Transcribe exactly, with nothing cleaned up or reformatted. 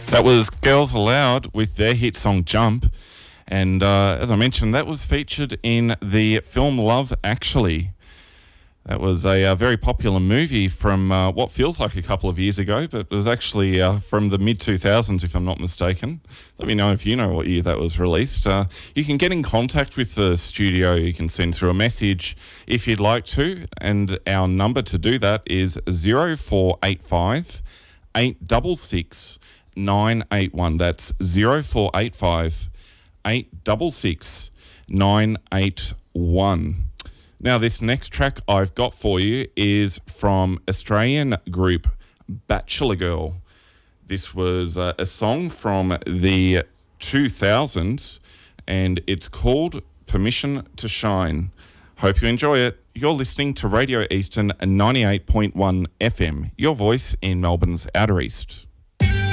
That was Girls Aloud with their hit song Jump. And uh, as I mentioned, that was featured in the film Love Actually. That was a, a very popular movie from uh, what feels like a couple of years ago, but it was actually uh, from the mid two thousands, if I'm not mistaken. Let me know if you know what year that was released. Uh, you can get in contact with the studio. You can send through a message if you'd like to, and our number to do that is zero four eight five, eight six six, nine eight one. That's zero four eight five, eight six six, nine eight one. Now, this next track I've got for you is from Australian group Bachelor Girl. This was uh, a song from the two thousands, and it's called Permission to Shine. Hope you enjoy it. You're listening to Radio Eastern ninety-eight point one F M, your voice in Melbourne's Outer East.